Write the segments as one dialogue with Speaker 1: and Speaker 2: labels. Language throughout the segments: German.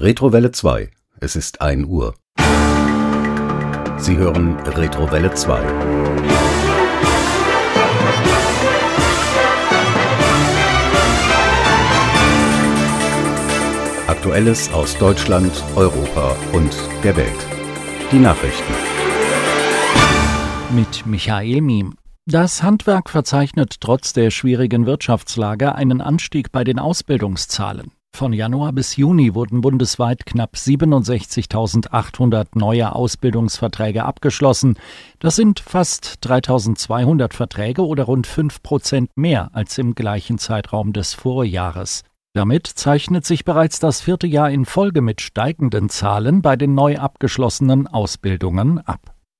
Speaker 1: Retrowelle 2. Es ist 1 Uhr. Sie hören Retrowelle 2. Aktuelles aus Deutschland, Europa und der Welt. Die Nachrichten.
Speaker 2: Mit Michael Miem. Das Handwerk verzeichnet trotz der schwierigen Wirtschaftslage einen Anstieg bei den Ausbildungszahlen. Von Januar bis Juni wurden bundesweit knapp 67.800 neue Ausbildungsverträge abgeschlossen. Das sind fast 3.200 Verträge oder rund 5% mehr als im gleichen Zeitraum des Vorjahres. Damit zeichnet sich bereits das 4. Jahr in Folge mit steigenden Zahlen bei den neu abgeschlossenen Ausbildungen ab.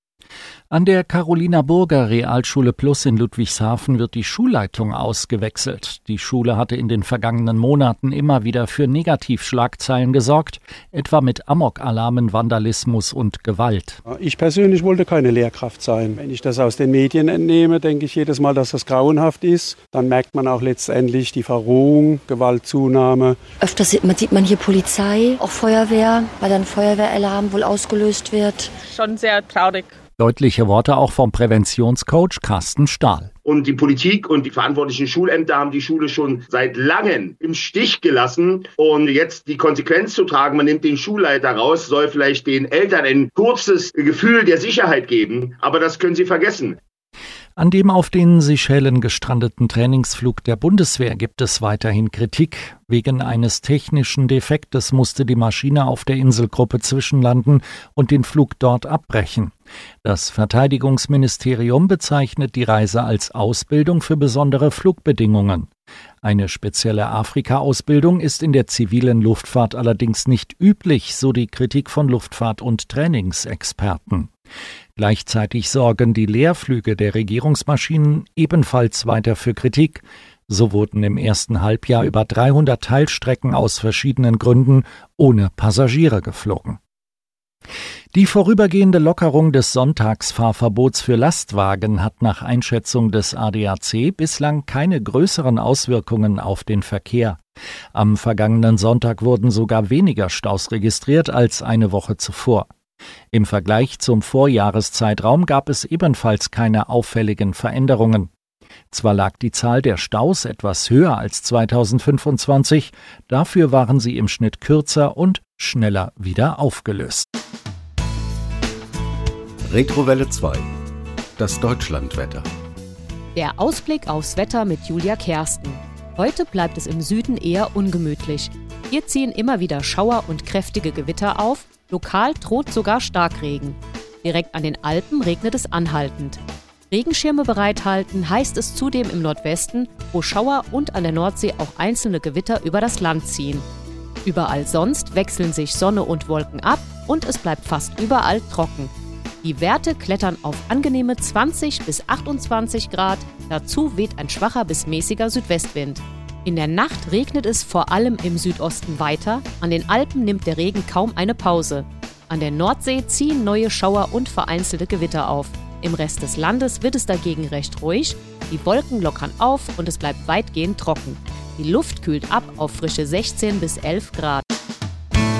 Speaker 2: An der Carolina Burger Realschule Plus in Ludwigshafen wird die Schulleitung ausgewechselt. Die Schule hatte in den vergangenen Monaten immer wieder für Negativschlagzeilen gesorgt, etwa mit Amokalarmen, Vandalismus und Gewalt.
Speaker 3: Ich persönlich wollte keine Lehrkraft sein. Wenn ich das aus den Medien entnehme, denke ich jedes Mal, dass das grauenhaft ist. Dann merkt man auch letztendlich die Verrohung, Gewaltzunahme.
Speaker 4: Öfters sieht man hier Polizei, auch Feuerwehr, weil dann Feuerwehralarm wohl ausgelöst wird.
Speaker 5: Schon sehr traurig.
Speaker 2: Deutliche Worte auch vom Präventionscoach Carsten Stahl.
Speaker 6: Und die Politik und die verantwortlichen Schulämter haben die Schule schon seit langem im Stich gelassen. Und jetzt die Konsequenz zu tragen, man nimmt den Schulleiter raus, soll vielleicht den Eltern ein kurzes Gefühl der Sicherheit geben. Aber das können sie vergessen.
Speaker 2: An dem auf den Seychellen gestrandeten Trainingsflug der Bundeswehr gibt es weiterhin Kritik. Wegen eines technischen Defektes musste die Maschine auf der Inselgruppe zwischenlanden und den Flug dort abbrechen. Das Verteidigungsministerium bezeichnet die Reise als Ausbildung für besondere Flugbedingungen. Eine spezielle Afrika-Ausbildung ist in der zivilen Luftfahrt allerdings nicht üblich, so die Kritik von Luftfahrt- und Trainingsexperten. Gleichzeitig sorgen die Leerflüge der Regierungsmaschinen ebenfalls weiter für Kritik. So wurden im ersten Halbjahr über 300 Teilstrecken aus verschiedenen Gründen ohne Passagiere geflogen. Die vorübergehende Lockerung des Sonntagsfahrverbots für Lastwagen hat nach Einschätzung des ADAC bislang keine größeren Auswirkungen auf den Verkehr. Am vergangenen Sonntag wurden sogar weniger Staus registriert als eine Woche zuvor. Im Vergleich zum Vorjahreszeitraum gab es ebenfalls keine auffälligen Veränderungen. Zwar lag die Zahl der Staus etwas höher als 2025, dafür waren sie im Schnitt kürzer und schneller wieder aufgelöst.
Speaker 1: Retrowelle 2. Das Deutschlandwetter.
Speaker 7: Der Ausblick aufs Wetter mit Julia Kersten. Heute bleibt es im Süden eher ungemütlich. Hier ziehen immer wieder Schauer und kräftige Gewitter auf. Lokal droht sogar Starkregen. Direkt an den Alpen regnet es anhaltend. Regenschirme bereithalten heißt es zudem im Nordwesten, wo Schauer und an der Nordsee auch einzelne Gewitter über das Land ziehen. Überall sonst wechseln sich Sonne und Wolken ab und es bleibt fast überall trocken. Die Werte klettern auf angenehme 20 bis 28 Grad, dazu weht ein schwacher bis mäßiger Südwestwind. In der Nacht regnet es vor allem im Südosten weiter, an den Alpen nimmt der Regen kaum eine Pause. An der Nordsee ziehen neue Schauer und vereinzelte Gewitter auf. Im Rest des Landes wird es dagegen recht ruhig, die Wolken lockern auf und es bleibt weitgehend trocken. Die Luft kühlt ab auf frische 16 bis 11 Grad.